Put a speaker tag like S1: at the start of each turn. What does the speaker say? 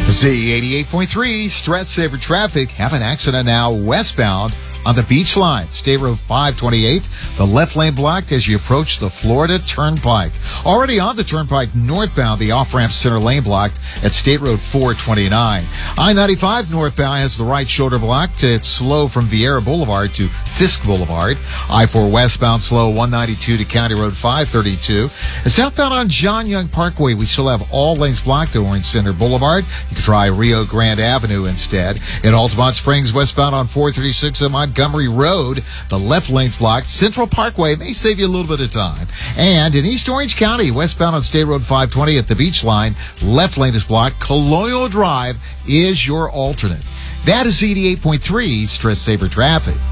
S1: Z88.3, stress saver traffic. Have an accident now westbound on the Beach Line, State Road 528. The left lane blocked as you approach the Florida Turnpike. Already on the Turnpike northbound, the off-ramp center lane blocked at State Road 429. I-95 northbound has the right shoulder blocked. It's slow from Vieira Boulevard to Fisk Boulevard. I-4 westbound slow 192 to County Road 532. And southbound on John Young Parkway, we still have all lanes blocked at Orange Center Boulevard. You can try Rio Grande Avenue instead. In Altamont Springs, westbound on 436 at Montgomery Road, the left lane's blocked. Central Parkway may save you a little bit of time. And in East Orange County, westbound on State Road 520 at the Beach Line, left lane is blocked. Colonial Drive is your alternate. That is Z88.3 stress saver traffic.